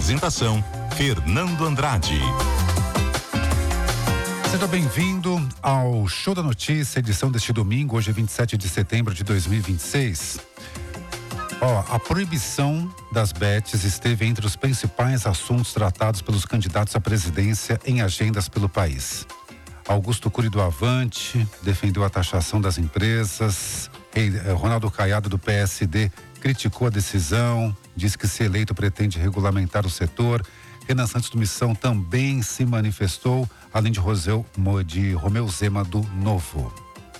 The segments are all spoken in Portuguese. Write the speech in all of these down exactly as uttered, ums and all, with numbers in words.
Apresentação: Fernando Andrade. Seja bem-vindo ao Show da Notícia, edição deste domingo, hoje é vinte e sete de setembro de dois mil e vinte e seis. Ó, a proibição das bets esteve entre os principais assuntos tratados pelos candidatos à presidência em agendas pelo país. Augusto Cury do Avante defendeu a taxação das empresas. Ronaldo Caiado do P S D criticou a decisão, disse que se eleito pretende regulamentar o setor. Renan Santos do Missão também se manifestou, além de, Roseu, de Romeu Zema do Novo.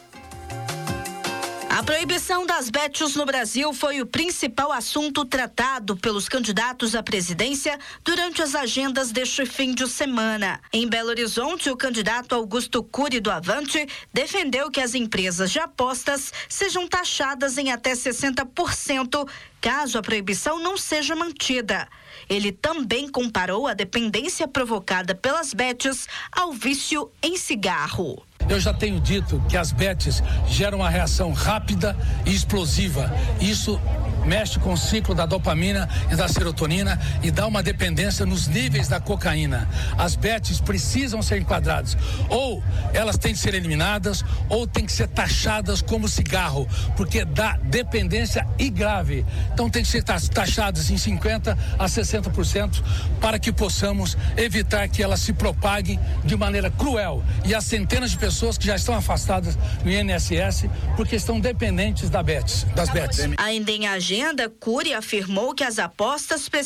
A proibição das bets no Brasil foi o principal assunto tratado pelos candidatos à presidência durante as agendas deste fim de semana. Em Belo Horizonte, o candidato Augusto Cury do Avante defendeu que as empresas de apostas sejam taxadas em até sessenta por cento caso a proibição não seja mantida. Ele também comparou a dependência provocada pelas bets ao vício em cigarro. Eu já tenho dito que as bets geram uma reação rápida e explosiva. Isso mexe com o ciclo da dopamina e da serotonina e dá uma dependência nos níveis da cocaína. As bets precisam ser enquadradas. Ou elas têm que ser eliminadas, ou têm que ser taxadas como cigarro, porque dá dependência e grave. Então tem que ser taxadas em cinquenta a sessenta por cento para que possamos evitar que elas se propaguem de maneira cruel. E as centenas de pessoas que já estão afastadas no I N S S porque estão dependentes da bets, das bets. Ainda em agenda, Cury afirmou que as apostas